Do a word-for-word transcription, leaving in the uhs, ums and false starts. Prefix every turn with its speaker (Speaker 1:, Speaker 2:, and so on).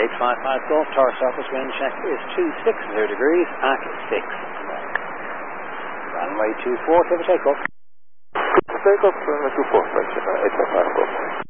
Speaker 1: eight five five Golf Tower surface wind check is two six zero degrees at six. Runway two four to the takeoff.
Speaker 2: Takeoff, runway two four, eight five five Golf.